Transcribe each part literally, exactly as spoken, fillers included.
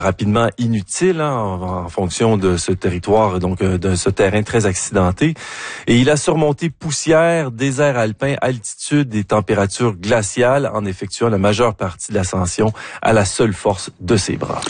rapidement inutile hein, en, en fonction de ce territoire, donc euh, de ce terrain très accidenté. Et il a surmonté poussière, désert alpin, altitude et températures glaciales en effectuant la majeure partie de l'ascension à la seule force de ses bras.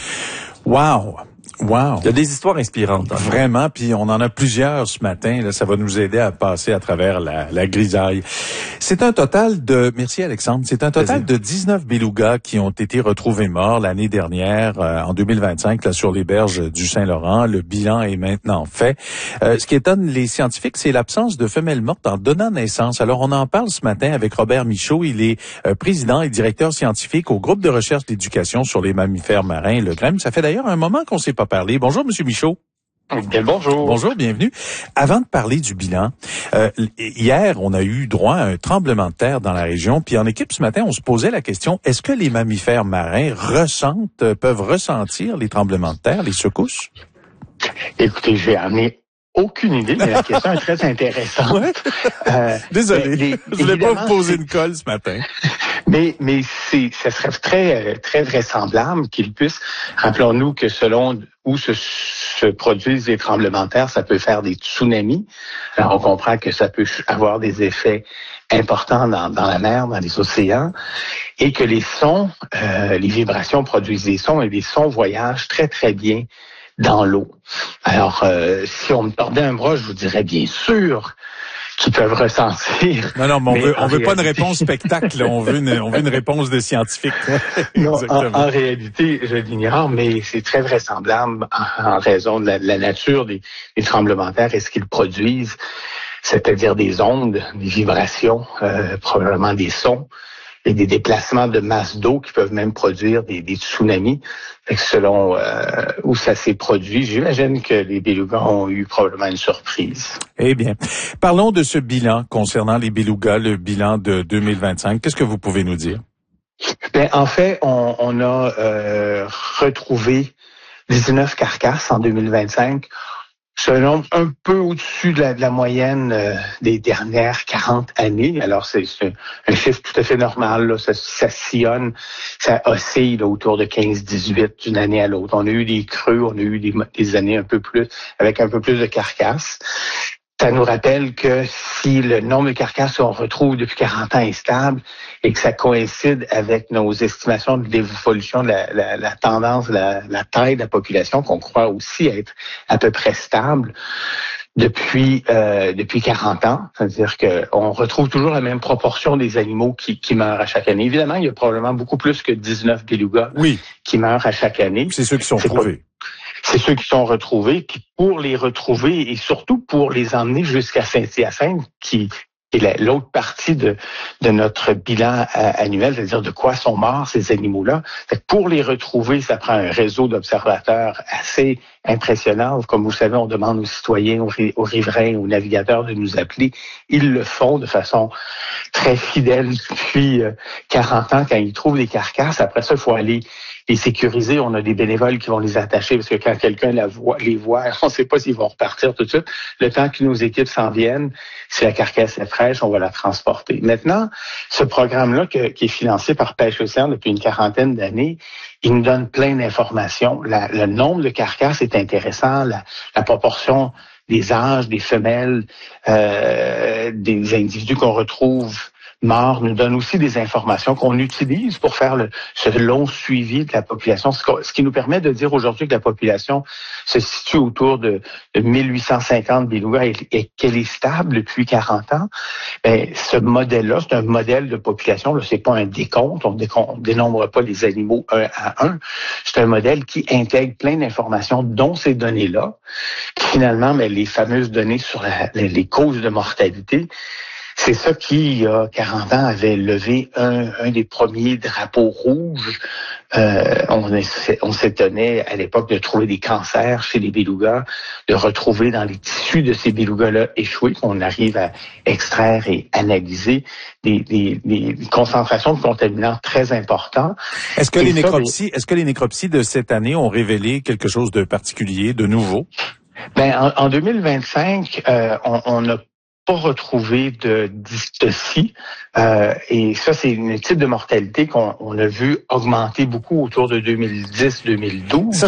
Wow! Wow. Il y a des histoires inspirantes. Hein. Vraiment, puis on en a plusieurs ce matin. Là, ça va nous aider à passer à travers la, la grisaille. C'est un total de, merci Alexandre, c'est un total Vas-y. de dix-neuf belugas qui ont été retrouvés morts l'année dernière, euh, en deux mille vingt-cinq, là sur les berges du Saint-Laurent. Le bilan est maintenant fait. Euh, ce qui étonne les scientifiques, c'est l'absence de femelles mortes en donnant naissance. Alors on en parle ce matin avec Robert Michaud. Il est euh, président et directeur scientifique au groupe de recherche d'éducation sur les mammifères marins, le GREM. Ça fait d'ailleurs un moment qu'on s'est pas parlé. Bonjour, Monsieur Michaud. Bien, bonjour. Bonjour, bienvenue. Avant de parler du bilan, euh, hier, on a eu droit à un tremblement de terre dans la région. Puis en équipe, ce matin, on se posait la question, est-ce que les mammifères marins ressentent, peuvent ressentir les tremblements de terre, les secousses? Écoutez, j'ai amené aucune idée, mais la question est très intéressante. Ouais. Euh, Désolé, les, je voulais pas vous poser une colle ce matin. Mais, mais c'est, ça serait très, très vraisemblable qu'il puisse. Rappelons-nous que selon où se, se produisent les tremblements de terre, ça peut faire des tsunamis. Alors, on comprend que ça peut avoir des effets importants dans, dans la mer, dans les océans, et que les sons, euh, les vibrations produisent des sons, et les sons voyagent très, très bien dans l'eau. Alors, euh, si on me tordait un bras, je vous dirais bien sûr qu'ils peuvent ressentir. Non, non, mais on mais veut, on veut réalité... pas une réponse spectacle, on veut une, on veut une réponse de scientifique. Non, en, en réalité, je l'ignore, mais c'est très vraisemblable en, en raison de la, de la nature des, des tremblements de terre et ce qu'ils produisent, c'est-à-dire des ondes, des vibrations, euh, probablement des sons et des déplacements de masse d'eau qui peuvent même produire des, des tsunamis. Fait que selon euh, où ça s'est produit, j'imagine que les belugas ont eu probablement une surprise. Eh bien, parlons de ce bilan concernant les belugas, le bilan de deux mille vingt-cinq. Qu'est-ce que vous pouvez nous dire? Ben, en fait, on, on a euh, retrouvé dix-neuf carcasses en deux mille vingt-cinq. C'est un nombre un peu au-dessus de la, de la moyenne euh, des dernières quarante années. Alors, c'est, c'est un chiffre tout à fait normal. Là. Ça, ça sillonne, ça oscille là, autour de quinze à dix-huit d'une année à l'autre. On a eu des creux, on a eu des, des années un peu plus, avec un peu plus de carcasses. Ça nous rappelle que si le nombre de carcasses qu'on retrouve depuis quarante ans est stable et que ça coïncide avec nos estimations de l'évolution de la, la, la tendance, la, la taille de la population, qu'on croit aussi être à peu près stable depuis euh, depuis quarante ans, c'est-à-dire qu'on retrouve toujours la même proportion des animaux qui, qui meurent à chaque année. Évidemment, il y a probablement beaucoup plus que dix-neuf belugas oui. qui meurent à chaque année. C'est ceux qui sont trouvés. C'est ceux qui sont retrouvés, puis pour les retrouver et surtout pour les emmener jusqu'à Saint-Hyacinthe, qui est l'autre partie de, de notre bilan annuel, c'est-à-dire de quoi sont morts ces animaux-là. Pour les retrouver, ça prend un réseau d'observateurs assez impressionnant. Comme vous savez, on demande aux citoyens, aux riverains, aux navigateurs de nous appeler. Ils le font de façon très fidèle depuis quarante ans quand ils trouvent des carcasses. Après ça, il faut aller les sécuriser. On a des bénévoles qui vont les attacher parce que quand quelqu'un la voit, les voit, on ne sait pas s'ils vont repartir tout de suite. Le temps que nos équipes s'en viennent, si la carcasse est fraîche, on va la transporter. Maintenant, ce programme-là que, qui est financé par Pêche Océan depuis une quarantaine d'années, il nous donne plein d'informations. La, le nombre de carcasses est intéressant, la, la proportion des âges, des femelles, euh, des individus qu'on retrouve morts nous donne aussi des informations qu'on utilise pour faire le, ce long suivi de la population, ce qui nous permet de dire aujourd'hui que la population se situe autour de, de mille huit cent cinquante belugas et, et qu'elle est stable depuis quarante ans. Ben, ce modèle-là, c'est un modèle de population, là, c'est pas un décompte, on ne dénombre pas les animaux un à un, c'est un modèle qui intègre plein d'informations, dont ces données-là, finalement, ben, les fameuses données sur la, les, les causes de mortalité. C'est ça qui, il y a quarante ans, avait levé un, un des premiers drapeaux rouges. Euh, on, on s'étonnait à l'époque de trouver des cancers chez les belugas, de retrouver dans les tissus de ces belugas-là échoués, qu'on arrive à extraire et analyser des, des, des concentrations de contaminants très importants. Est-ce que et les ça, nécropsies, est-ce que les nécropsies de cette année ont révélé quelque chose de particulier, de nouveau? Ben, en, en deux mille vingt-cinq, euh, on, on a pas retrouvé de dystocie. Euh, et ça, c'est une type de mortalité qu'on on a vu augmenter beaucoup autour de deux mille dix deux mille douze. Ça,